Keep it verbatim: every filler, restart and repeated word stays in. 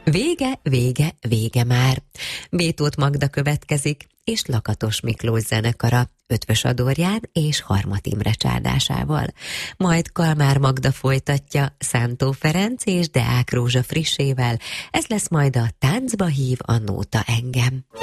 Vége, vége, vége már. Bétót Magda következik, és Lakatos Miklós zenekara Ötvös Adorján és Harmat Imre csárdásával. Majd Kalmár Magda folytatja Szántó Ferenc és Deák Rózsa frissével. Ez lesz majd a Táncba hív a nóta engem.